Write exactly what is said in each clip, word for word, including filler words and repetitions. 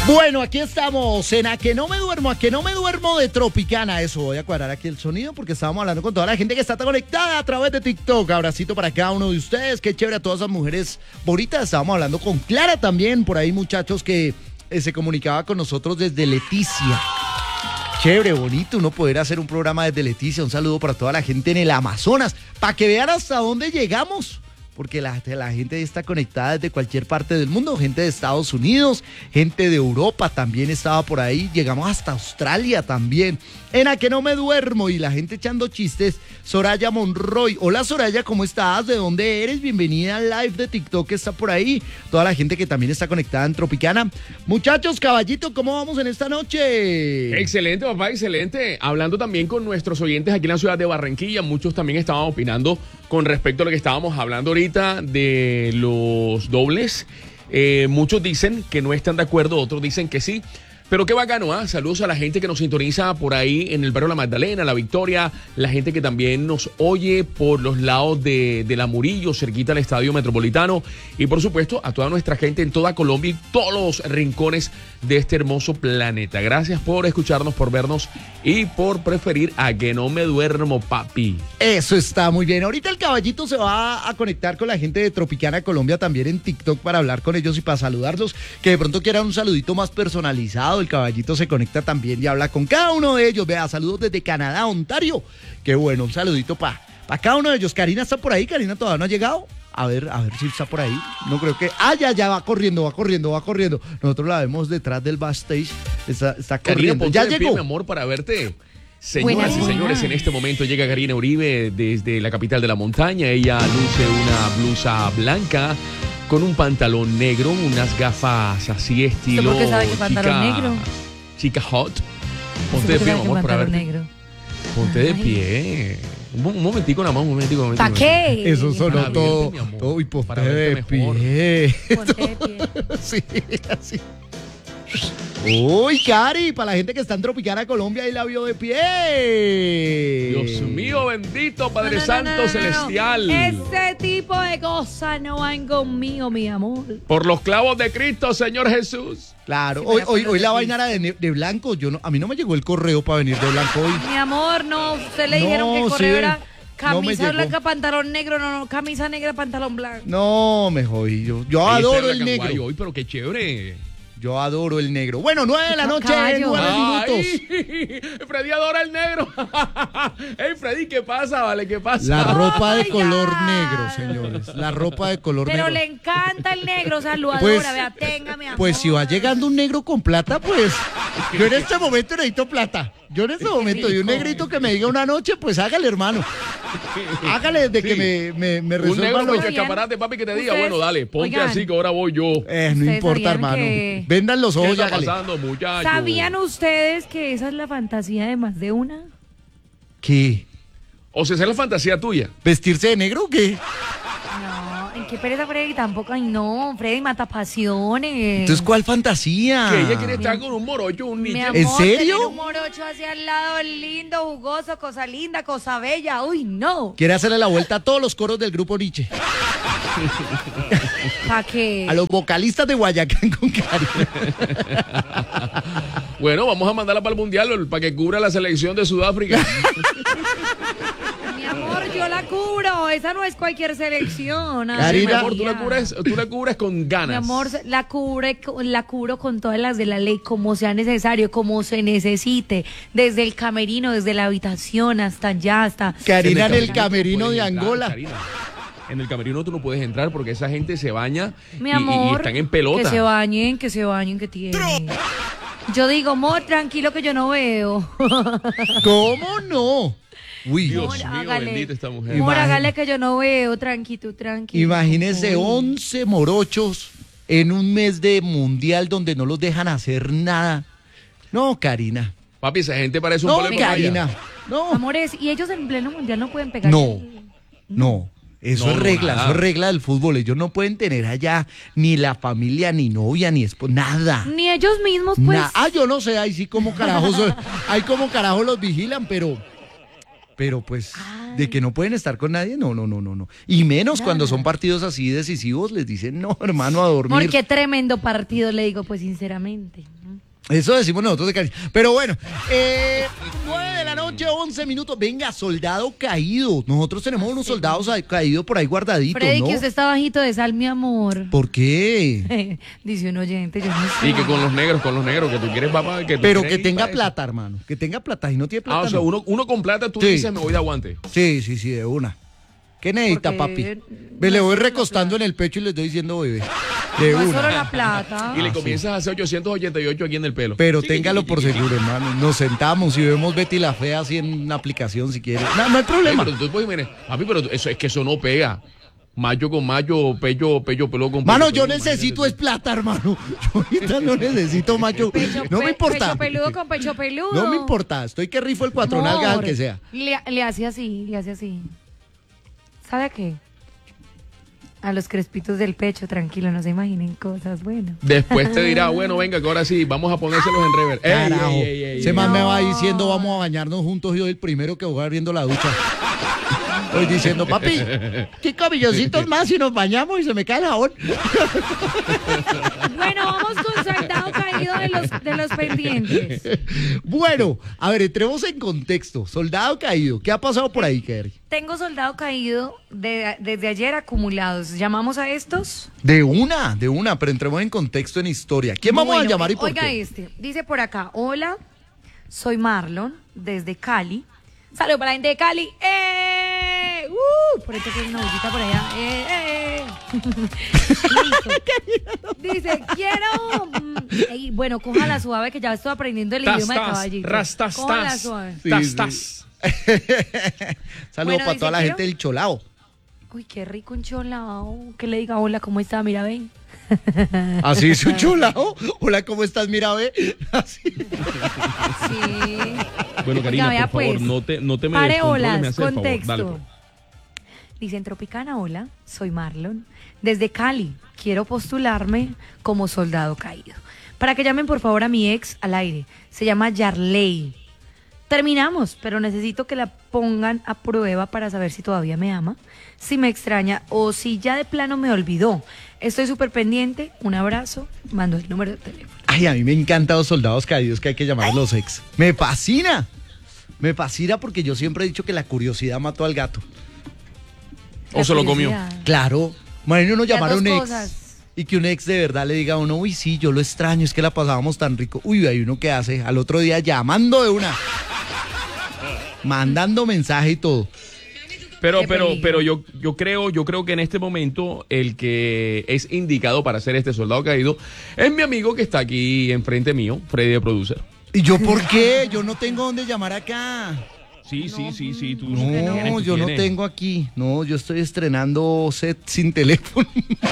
Bueno, aquí estamos en A Que No Me Duermo, A Que No Me Duermo de Tropicana. Eso, voy a cuadrar aquí el sonido porque estábamos hablando con toda la gente que está conectada a través de TikTok. Abracito para cada uno de ustedes, qué chévere a todas esas mujeres bonitas. Estábamos hablando con Clara también, por ahí muchachos que eh, se comunicaba con nosotros desde Leticia. Chévere, bonito uno poder hacer un programa desde Leticia. Un saludo para toda la gente en el Amazonas, para que vean hasta dónde llegamos. Porque la, la gente está conectada desde cualquier parte del mundo, gente de Estados Unidos, gente de Europa también estaba por ahí, llegamos hasta Australia también, en A Que No Me Duermo, y la gente echando chistes. Soraya Monroy, hola Soraya, ¿cómo estás? ¿De dónde eres? Bienvenida al live de TikTok que está por ahí, toda la gente que también está conectada en Tropicana. Muchachos, caballito, ¿cómo vamos en esta noche? Excelente, papá, excelente. Hablando también con nuestros oyentes aquí en la ciudad de Barranquilla, muchos también estaban opinando con respecto a lo que estábamos hablando ahorita de los dobles. Eh, muchos dicen que no están de acuerdo, otros dicen que sí. Pero qué bacano, ¿ah? ¿eh? Saludos a la gente que nos sintoniza por ahí en el barrio La Magdalena, La Victoria, la gente que también nos oye por los lados de, de La Murillo, cerquita al Estadio Metropolitano, y por supuesto a toda nuestra gente en toda Colombia y todos los rincones de este hermoso planeta. Gracias por escucharnos, por vernos y por preferir A Que No Me Duermo, papi. Eso está muy bien. Ahorita el caballito se va a conectar con la gente de Tropicana Colombia también en TikTok para hablar con ellos y para saludarlos, que de pronto quieran un saludito más personalizado. El caballito se conecta también y habla con cada uno de ellos. Vea, saludos desde Canadá, Ontario. Qué bueno, un saludito para pa cada uno de ellos. Karina está por ahí, Karina todavía no ha llegado. A ver, a ver si está por ahí. No creo que... Ah, ya, ya va corriendo, va corriendo, va corriendo. Nosotros la vemos detrás del backstage. Está, está corriendo. Karina, ya llegó. llegó. Mi amor, para verte. Señoras y señores, en este momento llega Karina Uribe desde la capital de la montaña. Ella luce una blusa blanca con un pantalón negro, unas gafas así estilo... ¿Por qué sabe que pantalón negro? Chica hot. Ponte de pie, mi amor, para ver. Negro. Ponte de pie. Un, un momentico nada más, un momentico. Un momentico ¿Para qué? Eso sonó para todo. Verte, amor, todo y ponte para de verte mejor. pie. Ponte de pie. Sí, así. Uy, Cari, para la gente que está en Tropicana, Colombia, y la vio de pie. Dios mío, bendito Padre No, no, Santo no, no, no, Celestial. no. Ese tipo de cosas no van conmigo, mi amor. Por los clavos de Cristo, Señor Jesús. Claro, Sí, hoy, para hoy, ponerlo hoy la de vaina era de, de blanco. Yo no, a mí no me llegó el correo para venir de blanco hoy. Mi amor, no, usted le No, dijeron que el correo sí. era No me camisa llegó. blanca, pantalón negro, no, no, camisa negra, pantalón blanco. No, me jodí. Yo, yo Ahí está adoro el Black and White negro. hoy, pero qué chévere. Yo adoro el negro. Bueno, nueve de la noche, Caballo. nueve minutos. Ay, Freddy adora el negro. Ey, Freddy, ¿qué pasa, vale? ¿Qué pasa? La ropa de Ay, color ya. negro, señores. La ropa de color Pero negro. le encanta el negro, o sea, lo adora, Pues- vea, tenga, mi amor. Pues si va llegando un negro con plata, pues yo en este momento necesito plata. Yo en este momento, y un negrito que me diga una noche, pues hágale, hermano. Hágale desde Sí. que me, me, me Un resuelva negro los... con el escaparate, papi, que te diga, Ustedes- bueno, dale, ponte oigan. así que ahora voy yo. Eh, no Ustedes importa, sabían hermano. que- Vendan los ¿Qué ojos y está hágale. pasando, muchachos? ¿Sabían ustedes que esa es la fantasía de más de una? ¿Qué? O sea, esa es la fantasía tuya. ¿Vestirse de negro o qué? No, ¿en qué pereza Freddy? Tampoco, ay no, Freddy mata pasiones. Entonces, ¿cuál fantasía? Que ella quiere estar con un morocho, un Mi niño. amor, ¿En serio? tener un morocho hacia al lado, lindo, jugoso, cosa linda, cosa bella. Uy, no. Quiere hacerle la vuelta a todos los coros del grupo Nietzsche. ¿Para qué? A los vocalistas de Guayacán con Cari. Bueno, vamos a mandarla para el Mundial para que cubra la selección de Sudáfrica. Mi amor, yo la cubro. Esa no es cualquier selección. ay, Karina- Sí, mi amor, tú la María. cubres, tú la cubres con ganas. Mi amor, la cubre, la cubro con todas las de la ley, como sea necesario, como se necesite, desde el camerino, desde la habitación, hasta allá, hasta... Karina en el no camerino de puedes entrar, Angola. Karina. En el camerino tú no puedes entrar porque esa gente se baña Mi y- amor, y, y están en pelota. que se bañen, que se bañen, que tienen. Yo digo, amor, tranquilo que yo no veo. ¿Cómo no? Uy, Dios Amor, mío, hágale. bendita esta mujer. Ima- Amor, Imagina- hágale que yo no veo, tranquilo, tranquilo. imagínese Uy. once morochos en un mes de mundial donde no los dejan hacer nada. No, Karina. Papi, esa gente parece un No, pole de playa. Karina. No, Amores, y ellos en pleno mundial no pueden pegar. no, no. Eso No, es no, regla, nada. eso es regla del fútbol. Ellos no pueden tener allá ni la familia, ni novia, ni esposa, nada. Ni ellos mismos, pues. Na- ah, yo no sé, ahí sí como carajos, ahí como carajos los vigilan, pero, pero pues, de Ay. que no pueden estar con nadie, no, no, no, no, no. Y menos cuando Nada. son partidos así decisivos, les dicen, no, hermano, a dormir. Amor, qué tremendo partido, le digo, pues sinceramente. Eso decimos nosotros de cariño. Pero bueno, eh, nueve de la noche, once minutos. Venga, soldado caído. Nosotros tenemos unos soldados caídos por ahí guardaditos, Freddy, ¿no? que usted está bajito de sal, mi amor. ¿Por qué? Dice un oyente, yo no sé. Y que con los negros, con los negros, que tú quieres papá. Que tú Pero quieres que ir tenga para eso. plata, hermano. Que tenga plata. Si no tiene plata, Ah, o sea, no. uno, uno con plata, tú Sí. dices, me voy de aguante. Sí, sí, sí, de una. ¿Qué necesita, Porque papi? Me le no voy es solo la recostando en plata. el pecho y le estoy diciendo bebé. De No es una. solo la plata. Y le Ah, comienzas a hacer ochocientos ochenta y ocho aquí en el pelo. Pero Chiqui, téngalo chiqui, por chiqui, seguro, hermano. Nos sentamos y vemos Betty la Fea así en una aplicación si quiere. No, no hay chiqui. problema. Pero tú puedes, mire, papi, pero eso es que eso no pega. Mayo con mayo, pello, pello, pelo con Mano, pello, yo pello, necesito es imagínate plata, hermano. Yo ahorita no necesito macho. Pecho, No me pe- importa. Pecho peludo con pecho peludo. No me importa. Estoy que rifo el cuatro nalgas al Amor, que sea. Le, le hace así, le hace así. ¿Sabe a qué? A los crespitos del pecho, tranquilo, no se imaginen cosas, bueno. Después te dirá, bueno, venga, que ahora sí, vamos a ponérselos en rever. Ey, Carajo. ey, ey, ey, Ese ey. man me va No. diciendo, vamos a bañarnos juntos y yo el primero que voy abriendo la ducha. Estoy diciendo, papi, cinco milloncitos más y nos bañamos y se me cae el jabón. Bueno, vamos con soldado caído de los, de los pendientes. Bueno, a ver, entremos en contexto. Soldado caído. ¿Qué ha pasado por ahí, Kerry? Tengo soldado caído de- desde ayer acumulados. ¿Llamamos a estos? De una, de una, pero entremos en contexto, en historia. ¿Quién vamos a Bueno, llamar y por oiga qué? este, dice por acá, hola, soy Marlon, desde Cali. Saludos para la gente de Cali. ¡Eh! ¡Uh! Por eso que hay una bullita por allá. ¡Eh! eh. Listo. Dice, quiero... mm, ey, bueno, cójala suave que ya estoy aprendiendo el Tas, idioma de tas, caballito. rastas, Cójala tas. suave. Sí, Tas, sí. tas. Saludos Bueno, para dice, toda la quiero- gente del Cholao. Uy, qué rico un cholao. Que le diga, hola, ¿cómo está? Mira, ven. ¿Así es un Cholao? Hola, ¿cómo estás? Mira, ve. Así. Sí. Bueno, Karina, vea, por favor, pues. no te, no te me Pare descontroles, me olas, haces el favor. contexto. Dale, pues. Dicen Tropicana, hola, soy Marlon. Desde Cali, quiero postularme como soldado caído. Para que llamen por favor a mi ex al aire. Se llama Yarley. Terminamos, pero necesito que la pongan a prueba para saber si todavía me ama, si me extraña o si ya de plano me olvidó. Estoy súper pendiente. Un abrazo. Mando el número de teléfono. Ay, a mí me encantan los soldados caídos que hay que llamar a los ex. Me fascina. Me fascina porque yo siempre he dicho que la curiosidad mató al gato. O se lo comió. Curiosidad. Claro. Imagínate uno Las llamar a dos un ex cosas. y que un ex de verdad le diga a uno, uy, sí, yo lo extraño, es que la pasábamos tan rico. Uy, hay uno que hace al otro día llamando de una. Mandando mensaje y todo. Pero, Qué pero, peligro. pero yo, yo creo, yo creo que en este momento el que es indicado para ser este soldado caído es mi amigo que está aquí enfrente mío, Freddy de Producer. ¿Y yo por qué? Yo no tengo dónde llamar acá. Sí, sí, sí, sí, tú No, tienes, tú yo no tienes. tengo aquí. No, yo estoy estrenando set sin teléfono.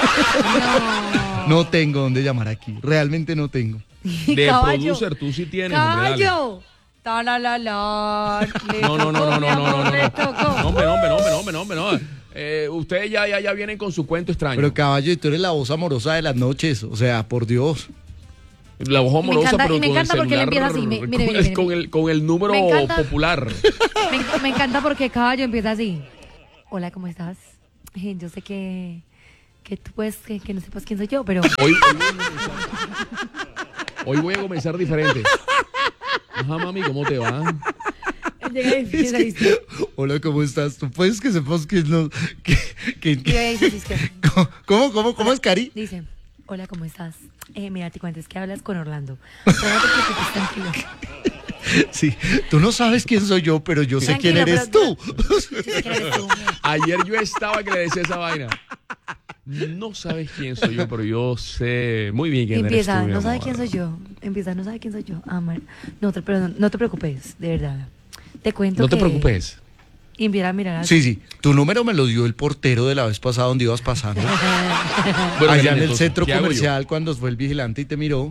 No. No tengo dónde llamar aquí. Realmente no tengo. De Caballo. Producer, tú sí tienes. hombre, dale. ¡Caballo! Ta la la la. Le No, no, no, tocó, no, mi no, no, amor, no, le no. tocó. No, hombre, no, hombre, no, hombre, no, hombre, no, hombre, no. Eh, ustedes ya, ya, ya vienen con su cuento extraño. Pero caballo, y tú eres la voz amorosa de las noches. O sea, por Dios. La voz amorosa, encanta- pero y me con encanta el porque él celular, empieza así, me- mire, con, mire, el, mire. con el con el número Me encanta. popular. Me, enc- me encanta porque caballo empieza así. Hola, ¿cómo estás? Eh, Yo sé que, que tú puedes, que, que no sepas quién soy yo, pero Hoy, hoy, voy a comenzar, hoy voy a comenzar diferente. Ajá, mami, ¿cómo te va? llega y empieza a decir, Hola, ¿cómo estás? ¿Tú puedes que sepas que no... Que, que- llega y dice, dice, ¿Cómo, cómo, cómo es, Cari? dice, hola, ¿cómo estás? Eh, mira, te cuento, es que hablas con Orlando. Pero no te preocupes, tranquilo. Sí, tú no sabes quién soy yo, pero yo sé Tranquilo, quién eres pero- tú. Yo sé quién eres tú. Ayer yo estaba que le decía esa vaina. No sabes quién soy yo, pero yo sé muy bien quién Empieza, eres tú, mi no sabe amor. quién soy yo. Empieza, no sabe quién soy yo. Amor, no te, pero no, no te preocupes, de verdad. Te cuento No te que- preocupes. Y empieza a mirar así. Sí, sí. Tu número me lo dio el portero de la vez pasada donde ibas pasando. Bueno, Allá Karina, en el entonces, centro ¿qué hago yo? comercial cuando fue el vigilante y te miró.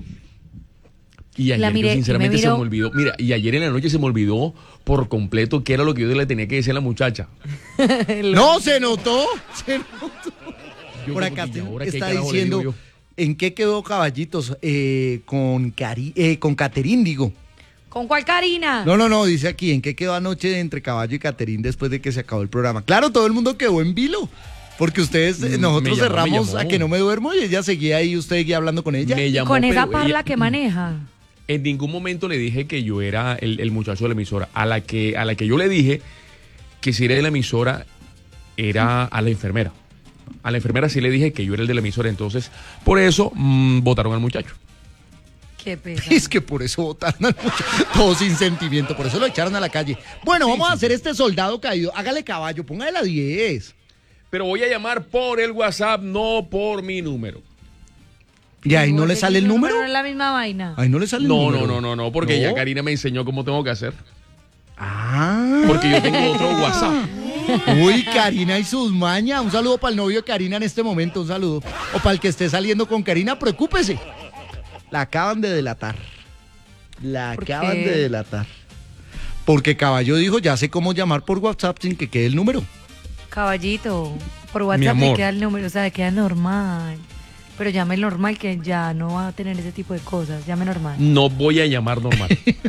Y ayer La yo miré y sinceramente me se me miró. olvidó. Mira, y ayer en la noche se me olvidó por completo qué era lo que yo le tenía que decir a la muchacha. No, se notó. Se notó. Yo Por como acá que, ¿y ahora qué está carajo le diciendo, digo yo? ¿en qué quedó Caballitos? Eh, con Cari, eh, con Caterín, digo. ¿Con cuál Karina? No, no, no, dice aquí, ¿en qué quedó anoche entre Caballo y Caterín después de que se acabó el programa? Claro, todo el mundo quedó en vilo. Porque ustedes, eh, Mm, nosotros me llamó, cerramos me llamó. a que no me duermo y ella seguía ahí, usted seguía hablando con ella. Me Y llamó, con esa pero parla ella- que maneja. En ningún momento le dije que yo era el, el muchacho de la emisora. A la que, a la que yo le dije que si era de la emisora era a la enfermera. A la enfermera sí le dije que yo era el de la emisora. Entonces, por eso mmm, votaron al muchacho. Qué pesa. Es que por eso votaron al muchacho, todo sin sentimiento, por eso lo echaron a la calle. Bueno, vamos a hacer este soldado caído. Hágale caballo, póngale la diez. Pero voy a llamar por el WhatsApp, no por mi número. ¿Y ahí no le sale el número? No es la misma vaina. Ahí no le sale el No, número. no, no, no, no, porque ¿No? ya Karina me enseñó cómo tengo que hacer. Ah. Porque yo tengo otro WhatsApp. Uy, Karina y sus mañas. Un saludo para el novio de Karina en este momento, un saludo. O para el que esté saliendo con Karina, preocúpese. La acaban de delatar. La ¿Por acaban qué? de delatar. Porque Caballo dijo, ya sé cómo llamar por WhatsApp sin que quede el número. Caballito, por Mi WhatsApp amor. le queda el número, o sea, le queda normal. Pero llame normal, que ya no va a tener ese tipo de cosas. Llame normal. No voy a llamar normal.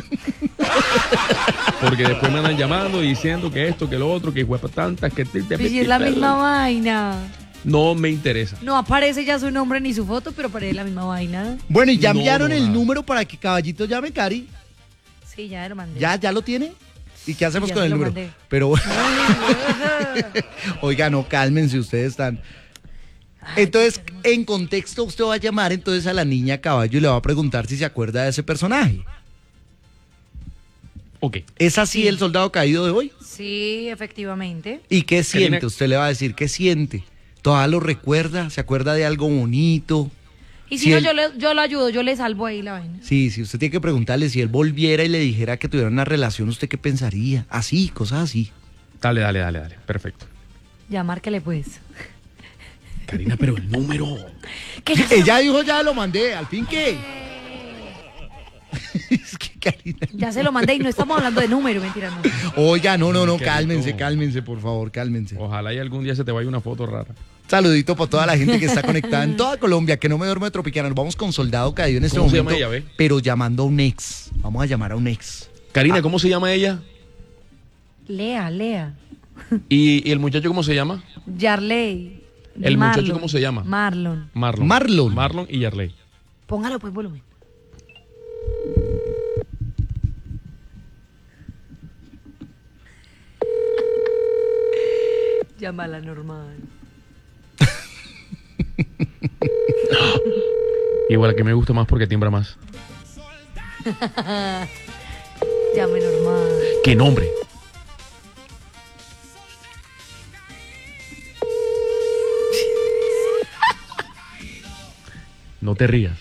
Porque después me andan llamando y diciendo que esto, que lo otro, que huepa tantas, que... te- te- Pues si es la te- misma vaina. No me interesa. No aparece ya su nombre ni su foto, pero aparece la misma vaina. Bueno, y ya No, enviaron no, el nada. número para que Caballito llame, Cari. Sí, ya lo mandé. ¿Ya, ya lo tiene? ¿Y qué hacemos Ya con se el lo número? mandé. Pero, Ay, oiga, no, cálmense, ustedes están... Entonces, en contexto, usted va a llamar entonces a la niña Caballo y le va a preguntar si se acuerda de ese personaje. Ok. ¿Es así Sí. el soldado caído de hoy? sí, efectivamente. ¿Y qué siente? Karina- Usted le va a decir, ¿qué siente? ¿Todavía lo recuerda? ¿Se acuerda de algo bonito? Y si Si no, él- yo, le, yo lo ayudo, yo le salvo ahí la vaina. Sí, sí, usted tiene que preguntarle si él volviera y le dijera que tuvieran una relación, ¿usted qué pensaría? Así, cosas así. Dale, dale, dale, dale. Perfecto. Ya, márquele pues. Karina, pero el número... Que ya, Ella dijo, ya lo mandé, al fin que... Es que Karina... ya se lo mandé y no estamos hablando de número, mentira, no. Oiga, no, no, no, Qué cálmense, rico. cálmense, por favor, cálmense. Ojalá y algún día se te vaya una foto rara. Saludito para toda la gente que está conectada en toda Colombia, que no me duerme de Tropicana. Nos vamos con Soldado Caído en este ¿Cómo se momento, llama ella, ve? pero llamando a un ex. Vamos a llamar a un ex. Karina, ¿cómo se llama ella? Lea, Lea. ¿Y, y el muchacho cómo se llama? Yarley. ¿El muchacho Marlon. cómo se llama? Marlon. Marlon. Marlon. Marlon y Yarley. Póngalo pues volumen. Llámala normal. Igual que me gusta más porque tiembla más. Llame normal. ¿Qué nombre? No te rías.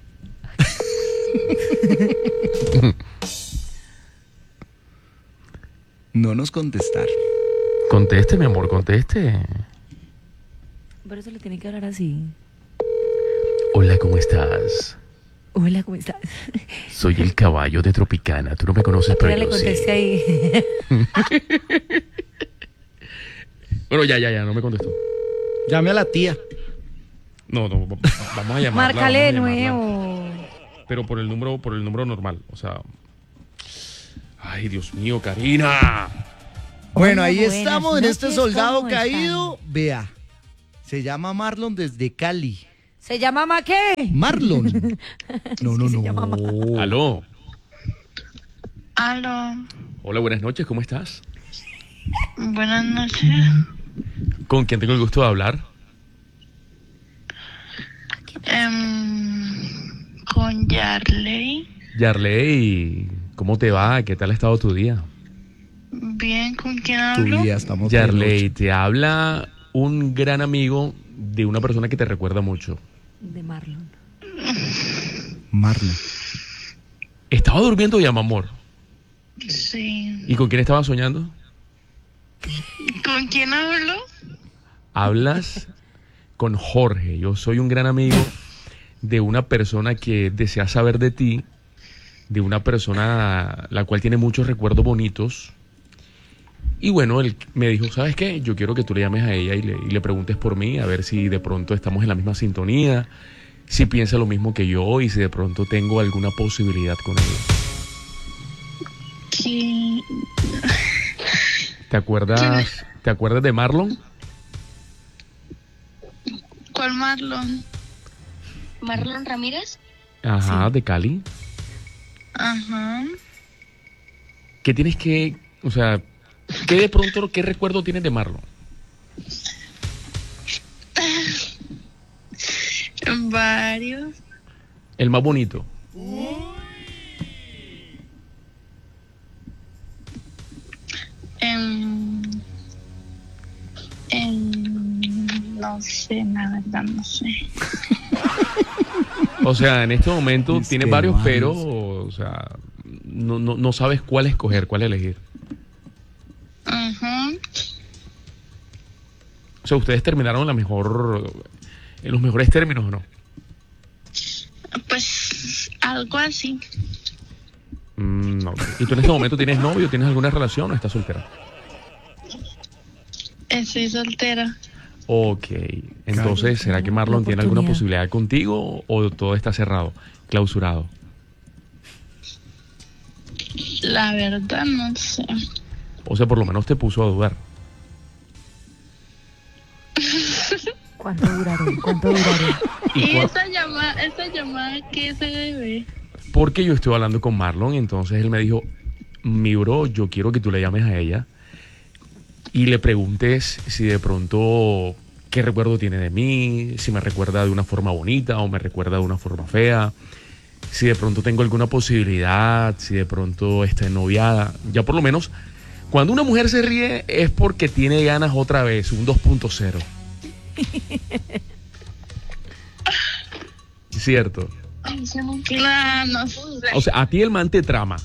No nos contestar. Conteste, mi amor, conteste. Pero eso le tiene que hablar así. Hola, ¿cómo estás? Hola, ¿cómo estás? Soy el caballo de Tropicana. Tú no me conoces, pero Ya le yo contesté sí. ahí. Bueno, ya, ya, ya, no me contestó. Llame a la tía. No, no, va- vamos a llamarla. Márcale de vamos a llamarla. nuevo. Pero por el número, por el número normal. O sea. Ay, Dios mío, Karina. Bueno, Hola, ahí buenas estamos en este noches, soldado ¿cómo caído. Vea, se llama Marlon desde Cali. ¿Se llama Ma qué? Marlon. No, no, Sí, se no. llama Ma- Aló. Aló, Hola, buenas noches, ¿cómo estás? buenas noches. ¿Con quién tengo el gusto de hablar? Em, con Yarley. Yarley, ¿cómo te va? ¿Qué tal ha estado tu día? Bien, ¿con quién Tu hablo? vida, estamos Yarley, te habla un gran amigo de una persona que te recuerda mucho. De Marlon. Marlon. Estaba durmiendo ya, mi amor. Sí. ¿Y con quién estaba soñando? ¿Con quién hablo? Hablas con Jorge. Yo soy un gran amigo de una persona que desea saber de ti, de una persona la cual tiene muchos recuerdos bonitos. Y bueno, él me dijo, ¿sabes qué? Yo quiero que tú le llames a ella y le, y le preguntes por mí, a ver si de pronto estamos en la misma sintonía, si piensa lo mismo que yo y si de pronto tengo alguna posibilidad con ella. ¿Quién? ¿Te acuerdas, ¿te acuerdas de Marlon? ¿Cuál Marlon? Marlon Ramírez. Ajá, Sí. de Cali. Ajá. ¿Qué tienes que, o sea, qué de pronto, qué recuerdo tienes de Marlon? Varios. El más bonito. Em, em, no sé, la verdad, no sé. O sea, en este momento Es tienes que varios, varios. pero, o sea, no, no, no sabes cuál escoger, cuál elegir. Ajá. O sea, ustedes terminaron la mejor, en los mejores términos, ¿o no? Pues algo así. Mm, no. ¿Y tú en este momento tienes novio, tienes alguna relación o estás soltera? Estoy soltera. Ok, entonces, ¿será que Marlon La tiene alguna oportunidad. posibilidad contigo o todo está cerrado, clausurado? La verdad, no sé. O sea, por lo menos te puso a dudar. ¿Cuánto duraré? ¿Cuánto duraré? ¿Y ¿Y cua- esta llamada, esta llamada qué se debe? Porque yo estuve hablando con Marlon, entonces él me dijo, mi bro, yo quiero que tú le llames a ella y le preguntes si de pronto qué recuerdo tiene de mí, si me recuerda de una forma bonita o me recuerda de una forma fea, si de pronto tengo alguna posibilidad, si de pronto está noviada. Ya por lo menos, cuando una mujer se ríe es porque tiene ganas otra vez, un dos punto cero. Cierto. Claro, no sé. O sea, a ti el man te trama.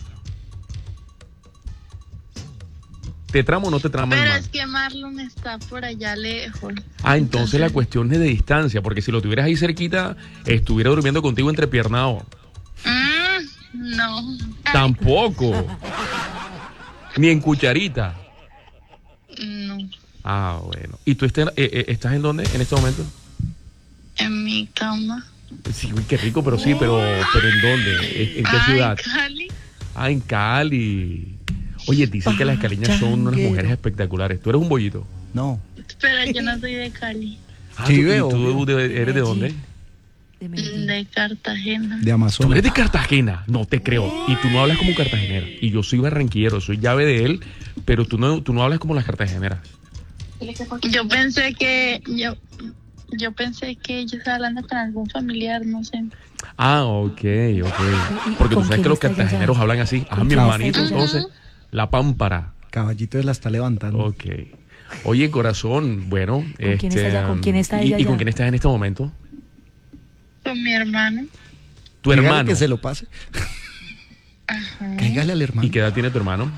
¿Te trama o no te trama el Pero man? es que Marlon está por allá lejos. Ah, entonces la cuestión es de distancia, porque si lo tuvieras ahí cerquita, estuviera durmiendo contigo entrepiernado. Mm, no. Tampoco. Ni en cucharita. No. Ah, bueno. ¿Y tú estás, eh, eh, estás en dónde en este momento? En mi cama. Sí, uy, qué rico, pero sí, pero, pero ¿en dónde? ¿En, en qué Ay, ciudad? Cali. Ah, en Cali. Oye, dicen que las caleñas son unas Changuero. mujeres espectaculares. ¿Tú eres un bollito? No. Pero yo no soy de Cali. Ah, Sí, ¿tú, y veo, tú veo. de- eres de dónde? De Medellín. De Cartagena. De Tú Amazonas. eres de Cartagena, no te creo. Y tú no hablas como cartagenera. Y yo soy barranquillero, soy llave de él, pero tú no, tú no hablas como las cartageneras. Yo pensé que yo yo pensé que yo estaba hablando con algún familiar, no sé. Ah, ok, ok. Porque tú con sabes quién que los está ella? cartageneros hablan así. Ah, mi quién hermanito, está ella? entonces. La pámpara. Caballito de la está levantando. Ok. Oye, corazón, bueno. ¿Con quién está ella? ¿Con quién está y- ella ¿Y, con ya? quién estás en este momento? Con mi hermano. Tu Dígale hermano. que se lo pase. Ajá. Cáigale al hermano. ¿Y qué edad tiene tu hermano?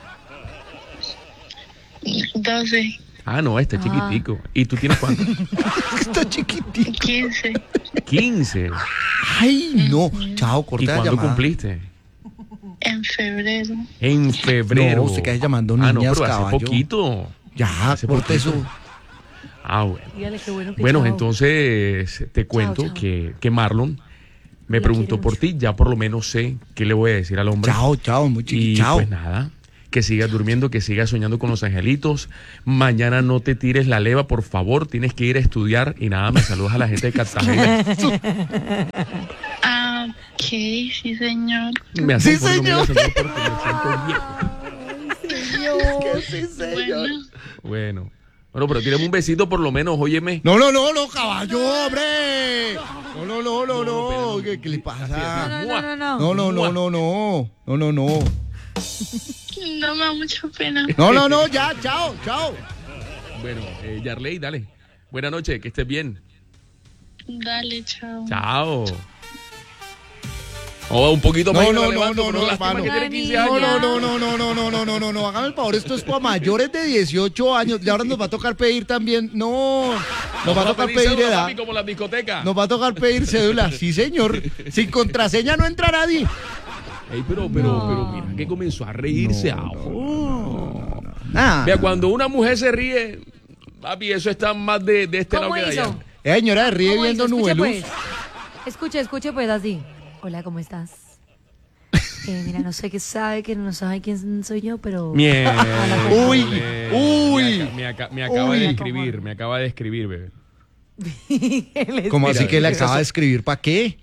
doce, Ah, no, está Ah. chiquitico. ¿Y tú tienes cuánto? Está chiquitito. quince. quince. Ay, no. Chao, ¿Y corta la cuándo llamada. cumpliste? En febrero. En febrero. No, usted que llamando Ah, no, niñas, pero hace caballo. poquito. Ya, Hace corte poquito. eso. Ah, bueno. Dígale qué bueno que Bueno, chao. entonces te cuento chao. Que, que Marlon me La preguntó quiere por mucho. ti. Ya por lo menos sé qué le voy a decir al hombre. Chao, chao, muy Y chiquito. Chao. pues nada, que sigas durmiendo, que sigas soñando con los angelitos. Mañana no te tires la leva, por favor. Tienes que ir a estudiar. Y nada, me saludas a la gente de Cartagena. Ah, ok, sí, señor. Me hace Sí, el favor, no me señor. digas señor, porque me siento viejo. Que sí, señor. Bueno, Bueno. Bueno, pero tírame un besito por lo menos, óyeme. No, no, no, no, caballo, hombre. No, no, no, no, no. No, ¿Qué, qué le No, pasa? no, no, no, no. No, no, no, no, no. No, no, no. no me da mucha pena. No, no, no, ya, chao, chao. Bueno, eh, Yarley, dale. Buenas noches, que estés bien. Dale, chao. Chao. Oh, un poquito No, más y me no, la no, levanto, no, pero no, lástima hermano. que tiene quince No, años. No, no, no, no, no, no, no, no, no, no. Hágame el favor, esto es para mayores de dieciocho años. Y ahora nos va a tocar pedir también. No, nos va a tocar pedir cédula, edad. papi, como las discotecas. Nos va a tocar pedir cédula. Sí, señor. Sin contraseña no entra nadie. Ey, pero, pero, No. pero mira que comenzó a reírse No, ahora. Ah. Vea, cuando una mujer se ríe, papi, eso está más de, de este lado ¿Cómo que de hizo? allá. Eh, señora, ríe ¿Cómo viendo hizo? Escuche, Nubeluz. pues. Escuche, escuche pues así. Hola, ¿cómo estás? Eh, mira, no sé qué sabe, que no sabe quién soy yo, pero... Mierda. Uy, uy, Me, aca- me aca- me acaba uy. de escribir, me acaba de escribir, bebé. ¿Cómo Mira, así que le esas acaba de son- escribir? ¿Para qué?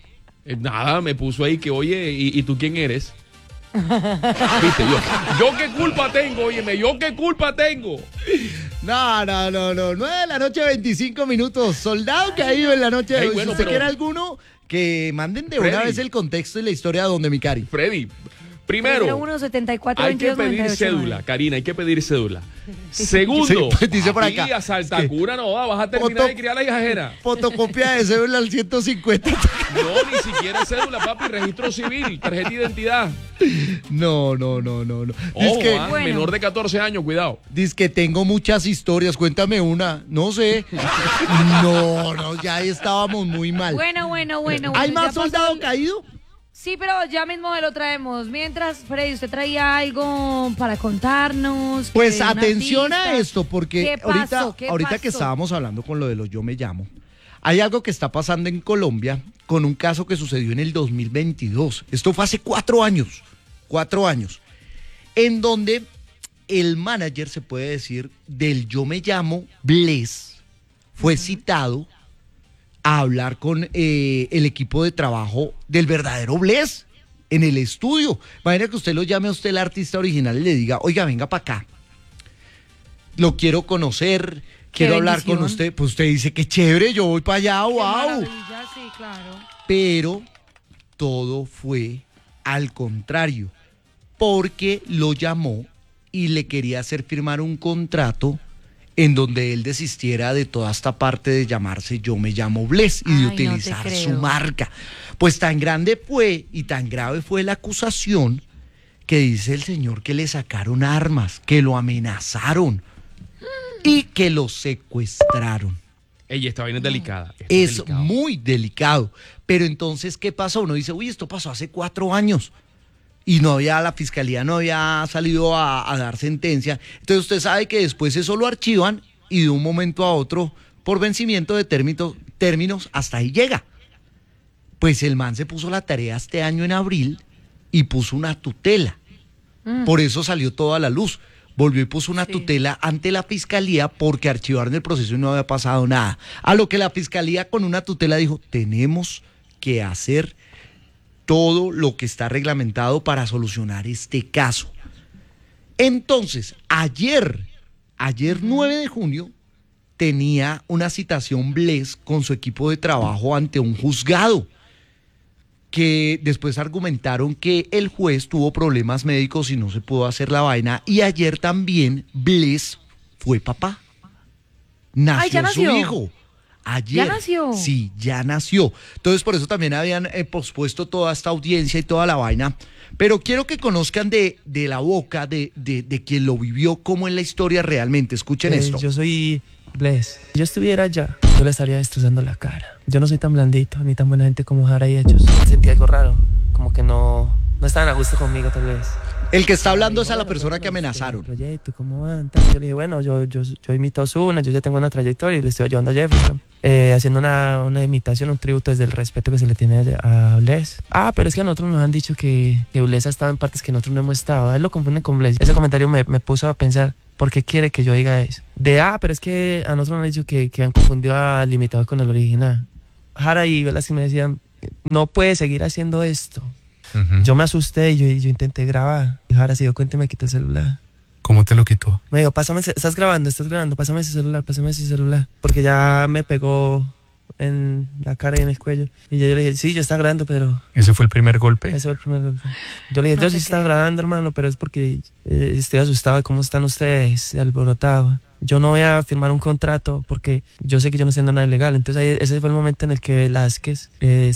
Eh, nada, me puso ahí que, oye, ¿y, y tú quién eres? ¿Viste? Yo, yo qué culpa tengo, óyeme, yo qué culpa tengo. No, no, no, no. nueve de la noche, veinticinco minutos. Soldado caído en la noche de Ey, hoy. bueno, si usted pero- quiere alguno, que manden de Freddy. una vez el contexto y la historia de Don Micari. Freddy, primero, uno setenta y cuatro, hay que veintidós, pedir noventa y ocho, cédula, nueve. Karina, hay que pedir cédula. Segundo, Sí, pues dice por aquí acá. a Saltacura no va, vas a terminar Foto- de criar la hijajera. Fotocopia de cédula al ciento cincuenta. No, ni siquiera cédula, papi, registro civil, tarjeta de identidad. No, no, no, no, no. Ojo, Dice que, ah, Bueno. menor de catorce años, cuidado. dice que tengo muchas historias. Cuéntame una. No sé. No, no, ya ahí estábamos muy mal. Bueno, bueno, bueno. ¿Hay bueno, más ya pasó soldado el- caído? Sí, pero ya mismo lo traemos. Mientras, Freddy, usted traía algo para contarnos. Pues que una atención a pista. esto, porque ¿Qué pasó? ahorita, ¿Qué ahorita que pasó? estábamos hablando con lo de los Yo Me Llamo, hay algo que está pasando en Colombia con un caso que sucedió en el dos mil veintidós. Esto fue hace cuatro años, cuatro años, en donde el manager, se puede decir, del Yo Me Llamo, Bless, fue citado a hablar con eh, el equipo de trabajo del verdadero Bless en el estudio. Imagina que usted lo llame a usted, el artista original, y le diga, oiga, venga para acá. Lo quiero conocer, quiero hablar con bendición. usted. Pues usted dice, qué chévere, yo voy para allá, Qué wow. maravilla, sí, claro. Pero todo fue al contrario, porque lo llamó y le quería hacer firmar un contrato en donde él desistiera de toda esta parte de llamarse Yo Me Llamo Bless y Ay, de no te utilizar su creo. marca. Pues tan grande fue y tan grave fue la acusación que dice el señor que le sacaron armas, que lo amenazaron y que lo secuestraron. Ella, esta vaina es delicada. esto Es delicado. muy delicado. Pero entonces, ¿qué pasó? Uno dice, uy, esto pasó hace cuatro años. Y no había, la fiscalía no había salido a, a dar sentencia. Entonces usted sabe que después eso lo archivan y de un momento a otro, por vencimiento de términos, términos, hasta ahí llega. Pues el man se puso la tarea este año en abril y puso una tutela. Por eso salió toda la luz. Volvió y puso una Sí. tutela ante la fiscalía porque archivaron el proceso y no había pasado nada. A lo que la fiscalía con una tutela dijo, tenemos que hacer todo lo que está reglamentado para solucionar este caso. Entonces, ayer, ayer nueve de junio, tenía una citación Bless con su equipo de trabajo ante un juzgado, que después argumentaron que el juez tuvo problemas médicos y no se pudo hacer la vaina, y ayer también Bless fue papá. Nació, Ay, ¿ya nació? su hijo. Ayer. ¿Ya nació? Sí, ya nació. Entonces, por eso también habían eh, pospuesto toda esta audiencia y toda la vaina. Pero quiero que conozcan de, de la boca de, de, de quien lo vivió, cómo es la historia realmente. Escuchen Eh, esto. Yo soy Bless. Si yo estuviera allá, yo le estaría destrozando la cara. Yo no soy tan blandito ni tan buena gente como Jara y ellos. Sentí algo raro, como que no, no estaban a gusto conmigo tal vez. El que está hablando es a la Bueno, persona que bueno, amenazaron. este proyecto, ¿cómo van? Tal. Yo le dije, bueno, yo, yo, yo imito a Ozuna, yo ya tengo una trayectoria y le estoy ayudando a Jefferson. Eh, haciendo una, una imitación, un tributo desde el respeto que se le tiene a a Bless. Ah, pero es que a nosotros nos han dicho que, que Bless ha estado en partes que nosotros no hemos estado. A él lo confunden con Bless. Ese comentario me, me puso a pensar, ¿por qué quiere que yo diga eso? De, ah, pero es que a nosotros nos han dicho que, que han confundido al imitador con el original. Jara y Velázquez me decían, no puede seguir haciendo esto. Ujú. Yo me asusté y yo, y yo intenté grabar. Y Jara se dio cuenta y me quitó el celular. ¿Cómo te lo quitó? Me dijo, pásame, ese- estás grabando, estás grabando, pásame ese celular, pásame ese celular. Porque ya me pegó en la cara y en el cuello. Y yo le dije, sí, yo estaba grabando, pero ¿Ese fue el primer golpe? ese fue el primer golpe. Yo le dije, No yo te sí estaba creo. grabando, hermano, pero es porque eh, estoy asustado de cómo están ustedes, alborotados. Yo no voy a firmar un contrato porque yo sé que yo no estoy haciendo nada ilegal. Entonces ahí, ese fue el momento en el que Velázquez eh,